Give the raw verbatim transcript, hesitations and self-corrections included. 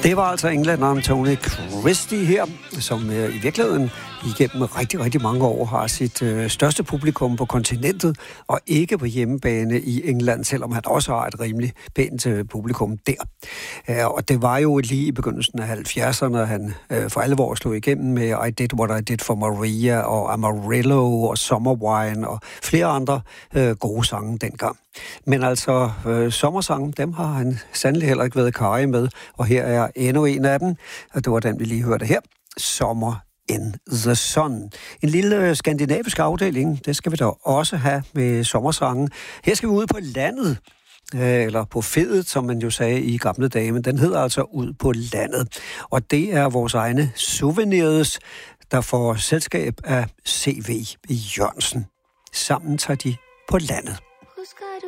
Det var altså englænderen Tony Christie her, som øh, i virkeligheden igennem rigtig, rigtig mange år har sit øh, største publikum på kontinentet, og ikke på hjemmebane i England, selvom han også har et rimelig pænt øh, publikum der. Øh, og det var jo lige i begyndelsen af halvfjerdserne, han øh, for alvor slog igennem med I Did What I Did for Maria, og Amarillo, og Summer Wine, og flere andre øh, gode sange dengang. Men altså, øh, sommersangen, dem har han sandelig heller ikke været karrig med, og her er endnu en af dem, og det var den, vi lige hørte her. Sommer in the Sun. En lille skandinavisk afdeling, det skal vi da også have med sommersangen. Her skal vi ud på landet, eller på fedet, som man jo sagde i gamle dage, men den hedder altså Ud på landet. Og det er vores egne Souvenirs, der får selskab af C V Jørgensen. Sammen tager de på landet.